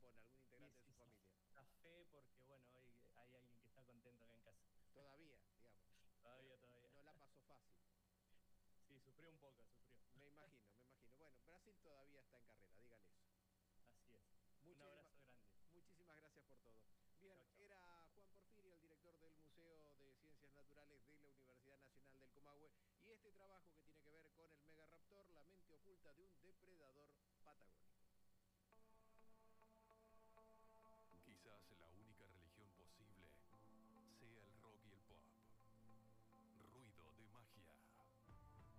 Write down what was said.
supone, algún Sí, integrante de sí, su sí. familia. La fe, porque bueno, hoy hay alguien que está contento acá en casa. Todavía, digamos. Todavía, todavía. No la pasó fácil. Sí, sufrió un poco, sufrió. Me imagino, me imagino. Bueno, Brasil todavía está en carrera, dígale eso. Así es. Un Muchísimas, abrazo grande. muchísimas gracias por todo. Bien, Chau, chau. era Juan Porfirio, el director del Museo de Ciencias Naturales de la Universidad Nacional del Comahue, y este trabajo que tiene que ver con el Megaraptor, la mente oculta de un depredador patagónico.